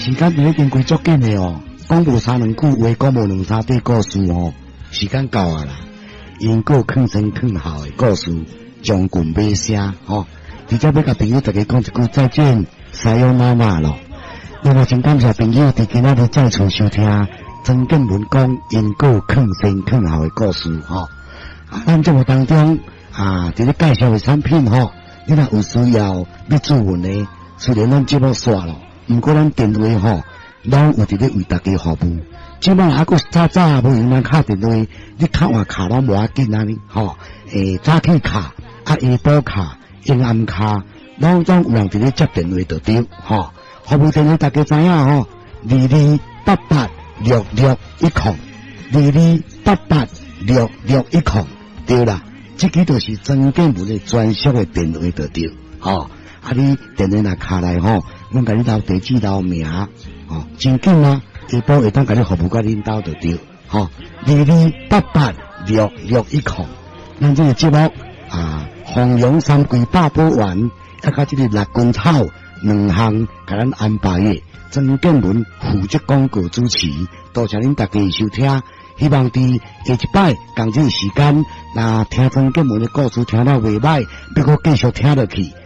时间已经过足紧的哦，讲无三两句话，讲无两三句故事哦，时间到啊啦。因果坑前坑后的故事，将近尾声哦。直接要甲朋友大家讲一句再见，撒由那拉咯。那么真感谢朋友伫今仔日再次收听曾建文讲因果坑前坑后的故事吼。咱节目当中伫咧介绍的产品吼，你若有需要要咨询的，虽然咱节目煞咯，毋过咱电话吼，拢有伫咧为大家服务。即摆还佫早无用咱敲电话，你敲换卡拢无要紧啊哩吼。早起卡下晡卡。阴暗卡，拢总有人伫咧接电话就对，吼。服务电话大家知影吼，2288606102288661对啦，这个就是曾建文的专属的电话就对，吼。你电话若卡来吼，阮甲你留地址留名，吼，真紧啊，下晡会当甲你服务甲恁兜就对，吼。2288606102，咱这个节目弘扬三桂八宝丸，甲这个六根草两项，甲咱安排的曾建文负责广告主持，多谢恁大家收听。希望伫下一摆同这个时间，那听曾建文的故事听了袂歹，要搁继续听落去。